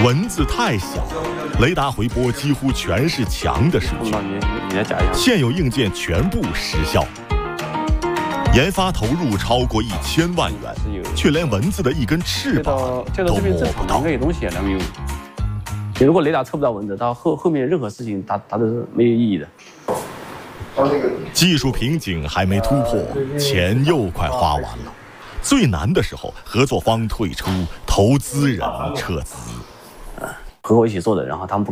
蚊子太小，雷达回波几乎全是强的数据，现有硬件全部失效。研发投入超过1000万元，却连蚊子的一根翅膀都摸不到。 如果雷达测不到蚊子，到后面任何事情它都是没有意义的。 技术瓶颈还没突破，钱又快花完了。最难的时候，合作方退出，投资人撤资。 和我一起做的，然后他们不